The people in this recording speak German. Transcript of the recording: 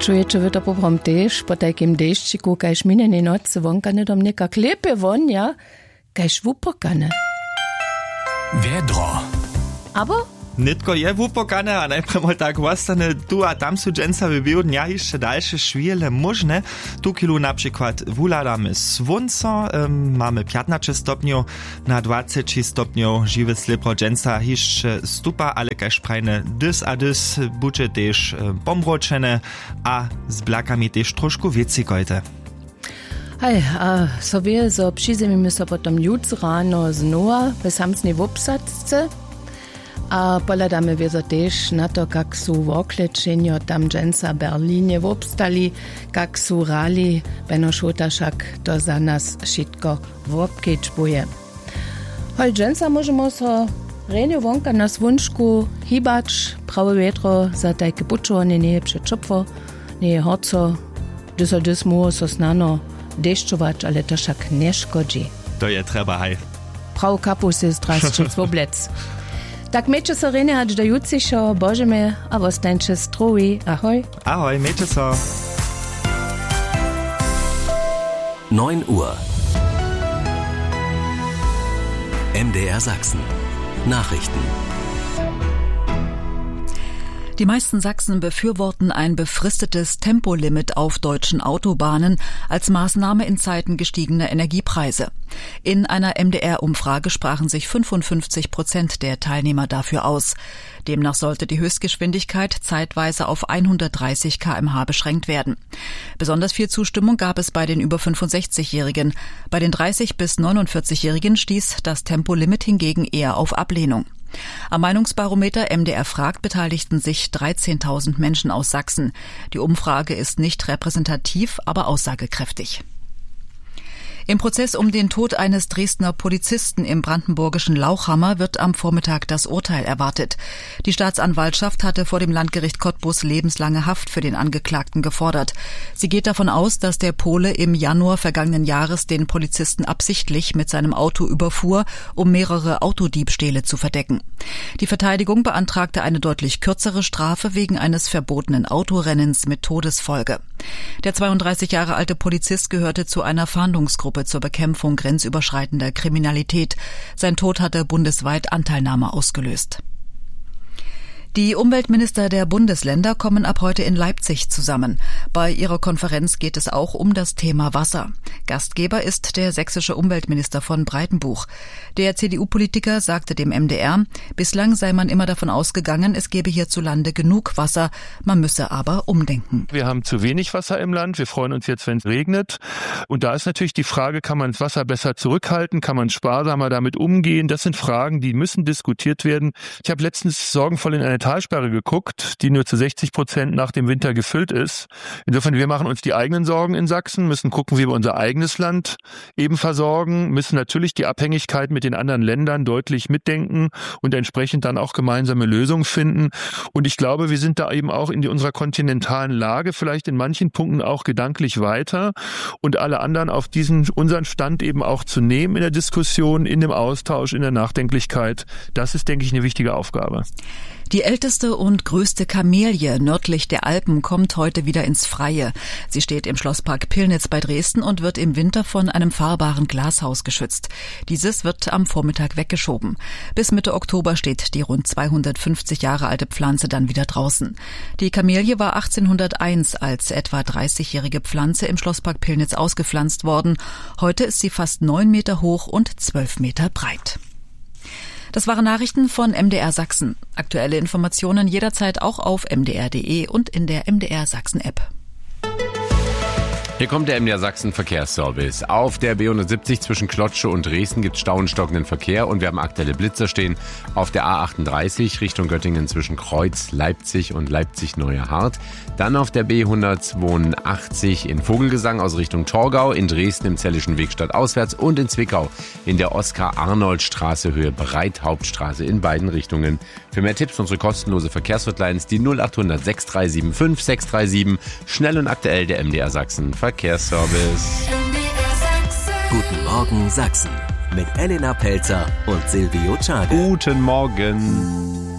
Czujecie wy to poprom też, po takim deszczyku, kajż minnej nocy wonka nie do mnie klepie won, ja, kajż wupokane. Wiedro. Abo? Nitko je wupokane, a najpremo tak ostane tu a tam su dżęca wybił dnia jeszcze dalsze szwiele możne. Tu kilu na przykład wuladamy słońco, mamy 15 stopniów, na 20 stopniów żywy slipro dżęca jeszcze stupa, ale kaž prajne dys a dys bucze też pomroczene, a z blakami też troszkę więcej kojte. Hej, a sobie so przyzemimy so potom jutro rano znowa, bez samsnej w obsadzce. A poladamy wiezo też na to, jak su w oklečenju tam dżęca Berlinie wobstali, jak su rali, beno šutaszak to za nas wszystko wobkečbuje. Hoj dżęca możemy so renio wonka na swunczku hibacz, prawe wietro za tajke puczone nie przeczopwo, nie horco, dys so snano deszczować, ale to szak nie szkodzi. To je treba, hej. Prav kapus jest drasczyc woblec. Tak meče so rene hač da jucišo, božeme, a vostanče stroji. Ahoj. Ahoj, meče so. 9 Uhr. MDR Sachsen. Nachrichten. Die meisten Sachsen befürworten ein befristetes Tempolimit auf deutschen Autobahnen als Maßnahme in Zeiten gestiegener Energiepreise. In einer MDR-Umfrage sprachen sich 55% der Teilnehmer dafür aus. Demnach sollte die Höchstgeschwindigkeit zeitweise auf 130 km/h beschränkt werden. Besonders viel Zustimmung gab es bei den über 65-Jährigen. Bei den 30- bis 49-Jährigen stieß das Tempolimit hingegen eher auf Ablehnung. Am Meinungsbarometer MDR fragt beteiligten sich 13.000 Menschen aus Sachsen. Die Umfrage ist nicht repräsentativ, aber aussagekräftig. Im Prozess um den Tod eines Dresdner Polizisten im brandenburgischen Lauchhammer wird am Vormittag das Urteil erwartet. Die Staatsanwaltschaft hatte vor dem Landgericht Cottbus lebenslange Haft für den Angeklagten gefordert. Sie geht davon aus, dass der Pole im Januar vergangenen Jahres den Polizisten absichtlich mit seinem Auto überfuhr, um mehrere Autodiebstähle zu verdecken. Die Verteidigung beantragte eine deutlich kürzere Strafe wegen eines verbotenen Autorennens mit Todesfolge. Der 32 Jahre alte Polizist gehörte zu einer Fahndungsgruppe zur Bekämpfung grenzüberschreitender Kriminalität. Sein Tod hatte bundesweit Anteilnahme ausgelöst. Die Umweltminister der Bundesländer kommen ab heute in Leipzig zusammen. Bei ihrer Konferenz geht es auch um das Thema Wasser. Gastgeber ist der sächsische Umweltminister von Breitenbuch. Der CDU-Politiker sagte dem MDR, bislang sei man immer davon ausgegangen, es gebe hierzulande genug Wasser, man müsse aber umdenken. Wir haben zu wenig Wasser im Land, wir freuen uns jetzt, wenn es regnet. Und da ist natürlich die Frage, kann man das Wasser besser zurückhalten, kann man sparsamer damit umgehen? Das sind Fragen, die müssen diskutiert werden. Ich habe letztens sorgenvoll in eine Talsperre geguckt, die nur zu 60% nach dem Winter gefüllt ist. Insofern, wir machen uns die eigenen Sorgen in Sachsen, müssen gucken, wie wir unser eigenes Land eben versorgen, müssen natürlich die Abhängigkeit mit den anderen Ländern deutlich mitdenken und entsprechend dann auch gemeinsame Lösungen finden. Und ich glaube, wir sind da eben auch in unserer kontinentalen Lage vielleicht in manchen Punkten auch gedanklich weiter und alle anderen auf unseren Stand eben auch zu nehmen in der Diskussion, in dem Austausch, in der Nachdenklichkeit. Das ist, denke ich, eine wichtige Aufgabe. Die älteste und größte Kamelie nördlich der Alpen kommt heute wieder ins Freie. Sie steht im Schlosspark Pillnitz bei Dresden und wird im Winter von einem fahrbaren Glashaus geschützt. Dieses wird am Vormittag weggeschoben. Bis Mitte Oktober steht die rund 250 Jahre alte Pflanze dann wieder draußen. Die Kamelie war 1801 als etwa 30-jährige Pflanze im Schlosspark Pillnitz ausgepflanzt worden. Heute ist sie fast 9 Meter hoch und 12 Meter breit. Das waren Nachrichten von MDR Sachsen. Aktuelle Informationen jederzeit auch auf mdr.de und in der MDR Sachsen App. Hier kommt der MDR Sachsen Verkehrsservice. Auf der B170 zwischen Klotzsche und Dresden gibt es stauenstockenden Verkehr und wir haben aktuelle Blitzer stehen. Auf der A38 Richtung Göttingen zwischen Kreuz, Leipzig und Leipzig-Neuerhardt. Dann auf der B182 in Vogelgesang aus Richtung Torgau, in Dresden im Zellischen Weg stadtauswärts und in Zwickau in der Oskar-Arnold-Straße Höhe Breithauptstraße in beiden Richtungen. Für mehr Tipps unsere kostenlose Verkehrshotlines die 0800 6375 637. Schnell und aktuell der MDR Sachsen Verkehrsservice. Guten Morgen Sachsen mit Elena Pelzer und Silvio Czade. Guten Morgen.